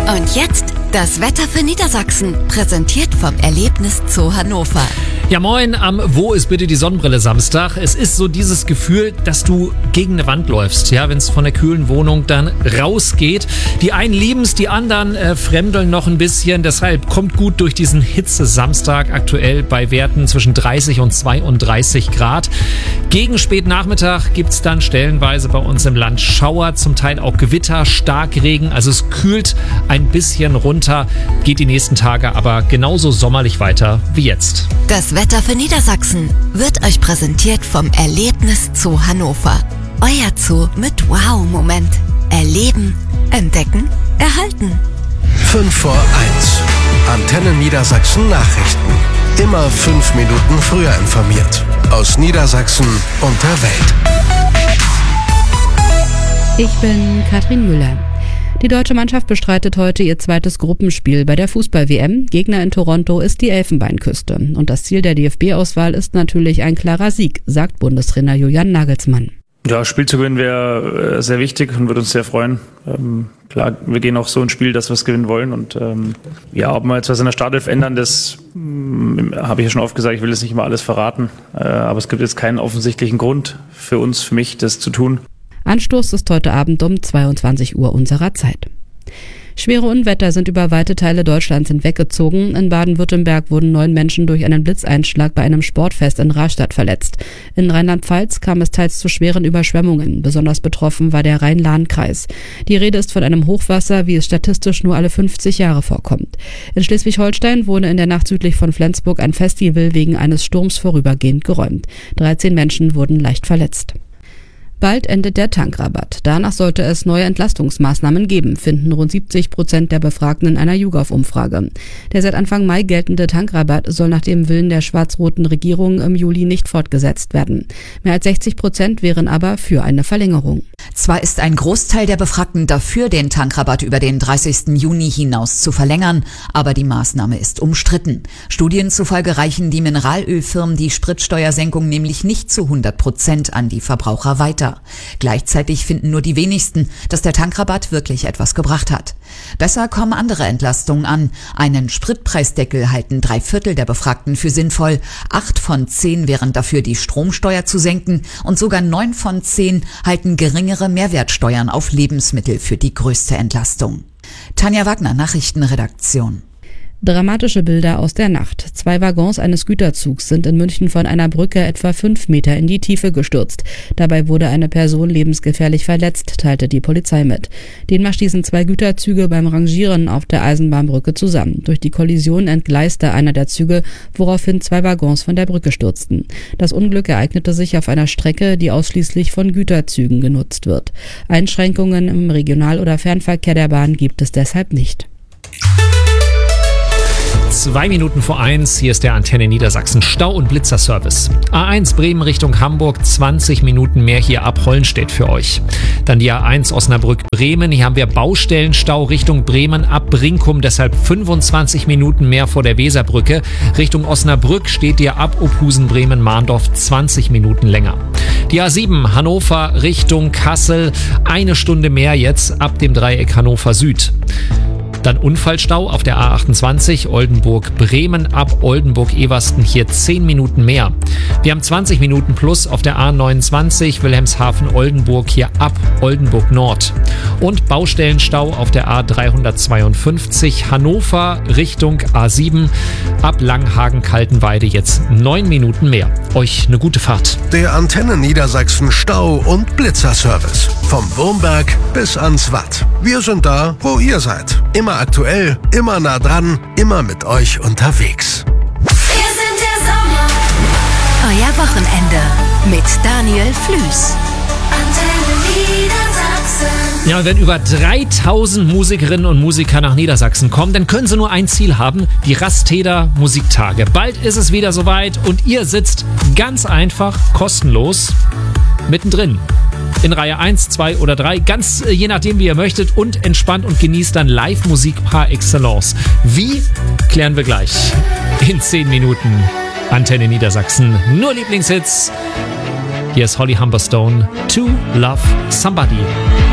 Und jetzt das Wetter für Niedersachsen, präsentiert vom Erlebnis Zoo Hannover. Ja moin, am Wo ist bitte die Sonnenbrille Samstag? Es ist so dieses Gefühl, dass du gegen eine Wand läufst, ja, wenn es von der kühlen Wohnung dann rausgeht. Die einen lieben es, die anderen fremdeln noch ein bisschen. Deshalb kommt gut durch diesen Hitze-Samstag, aktuell bei Werten zwischen 30 und 32 Grad. Gegen Spätnachmittag gibt es dann stellenweise bei uns im Land Schauer, zum Teil auch Gewitter, Starkregen. Also es kühlt ein bisschen runter, geht die nächsten Tage aber genauso sommerlich weiter wie jetzt. Das Wetter für Niedersachsen wird euch präsentiert vom Erlebnis Zoo Hannover. Euer Zoo mit Wow-Moment. Erleben, entdecken, erhalten. 5 vor 1. Antenne Niedersachsen Nachrichten. Immer 5 Minuten früher informiert. Aus Niedersachsen und der Welt. Ich bin Katrin Müller. Die deutsche Mannschaft bestreitet heute ihr zweites Gruppenspiel bei der Fußball-WM. Gegner in Toronto ist die Elfenbeinküste. Und das Ziel der DFB-Auswahl ist natürlich ein klarer Sieg, sagt Bundestrainer Julian Nagelsmann. Ja, Spiel zu gewinnen wäre sehr wichtig und würde uns sehr freuen. Klar, wir gehen auch so ins Spiel, dass wir es gewinnen wollen. Und ob wir jetzt was in der Startelf ändern, das habe ich ja schon oft gesagt, ich will jetzt nicht immer alles verraten. Aber es gibt jetzt keinen offensichtlichen Grund für uns, für mich, das zu tun. Anstoß ist heute Abend um 22 Uhr unserer Zeit. Schwere Unwetter sind über weite Teile Deutschlands hinweggezogen. In Baden-Württemberg wurden 9 Menschen durch einen Blitzeinschlag bei einem Sportfest in Rastatt verletzt. In Rheinland-Pfalz kam es teils zu schweren Überschwemmungen. Besonders betroffen war der Rhein-Lahn-Kreis. Die Rede ist von einem Hochwasser, wie es statistisch nur alle 50 Jahre vorkommt. In Schleswig-Holstein wurde in der Nacht südlich von Flensburg ein Festival wegen eines Sturms vorübergehend geräumt. 13 Menschen wurden leicht verletzt. Bald endet der Tankrabatt. Danach sollte es neue Entlastungsmaßnahmen geben, finden rund 70% der Befragten in einer YouGov-Umfrage. Der seit Anfang Mai geltende Tankrabatt soll nach dem Willen der schwarz-roten Regierung im Juli nicht fortgesetzt werden. Mehr als 60% wären aber für eine Verlängerung. Zwar ist ein Großteil der Befragten dafür, den Tankrabatt über den 30. Juni hinaus zu verlängern, aber die Maßnahme ist umstritten. Studien zufolge reichen die Mineralölfirmen die Spritsteuersenkung nämlich nicht zu 100% an die Verbraucher weiter. Gleichzeitig finden nur die wenigsten, dass der Tankrabatt wirklich etwas gebracht hat. Besser kommen andere Entlastungen an. Einen Spritpreisdeckel halten 3/4 der Befragten für sinnvoll. 8 von 10 wären dafür, die Stromsteuer zu senken, und sogar 9 von 10 halten geringere Mehrwertsteuern auf Lebensmittel für die größte Entlastung. Tanja Wagner, Nachrichtenredaktion. Dramatische Bilder aus der Nacht. 2 Waggons eines Güterzugs sind in München von einer Brücke etwa 5 Meter in die Tiefe gestürzt. Dabei wurde eine Person lebensgefährlich verletzt, teilte die Polizei mit. Demnach stießen 2 Güterzüge beim Rangieren auf der Eisenbahnbrücke zusammen. Durch die Kollision entgleiste einer der Züge, woraufhin 2 Waggons von der Brücke stürzten. Das Unglück ereignete sich auf einer Strecke, die ausschließlich von Güterzügen genutzt wird. Einschränkungen im Regional- oder Fernverkehr der Bahn gibt es deshalb nicht. 2 Minuten vor 1, hier ist der Antenne Niedersachsen Stau- und Blitzerservice. A1 Bremen Richtung Hamburg, 20 Minuten mehr hier ab Hollenstedt für euch. Dann die A1 Osnabrück-Bremen, hier haben wir Baustellenstau Richtung Bremen ab Brinkum, deshalb 25 Minuten mehr vor der Weserbrücke. Richtung Osnabrück steht ihr ab Opusen-Bremen-Mahndorf 20 Minuten länger. Die A7 Hannover Richtung Kassel, 1 Stunde mehr jetzt ab dem Dreieck Hannover Süd. Dann Unfallstau auf der A28 Oldenburg-Bremen ab Oldenburg-Eversten, hier 10 Minuten mehr. Wir haben 20 Minuten plus auf der A29 Wilhelmshaven-Oldenburg, hier ab Oldenburg Nord. Und Baustellenstau auf der A352 Hannover Richtung A7 ab Langhagen-Kaltenweide, jetzt 9 Minuten mehr. Euch eine gute Fahrt. Der Antenne Niedersachsen Stau- und Blitzerservice. Vom Wurmberg bis ans Watt. Wir sind da, wo ihr seid. Immer aktuell, immer nah dran, immer mit euch unterwegs. Wir sind der Sommer. Euer Wochenende mit Daniel Flüß. Antenne Niedersachsen. Ja, wenn über 3000 Musikerinnen und Musiker nach Niedersachsen kommen, dann können sie nur ein Ziel haben, die Rasteder Musiktage. Bald ist es wieder soweit und ihr sitzt ganz einfach kostenlos mittendrin. In Reihe 1, 2 oder 3, ganz je nachdem, wie ihr möchtet, und entspannt und genießt dann Live-Musik par excellence. Wie? Klären wir gleich. In 10 Minuten. Antenne Niedersachsen. Nur Lieblingshits. Hier ist Holly Humberstone. To Love Somebody.